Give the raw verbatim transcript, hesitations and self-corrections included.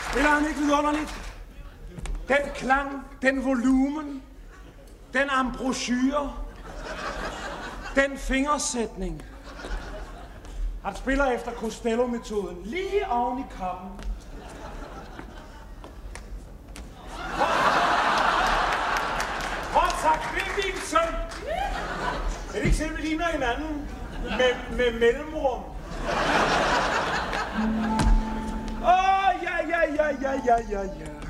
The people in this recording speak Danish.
Spiller han ikke vidunderligt? Den klang, den volumen, den embouchure, den fingersætning. Han spiller efter Costello-metoden, lige oven i kappen. Kort sagt, det er min søn. Er det ikke selv, vi ligner hinanden? Med, med mellemrum. Åh, oh, ja, ja, ja, ja, ja, ja, ja.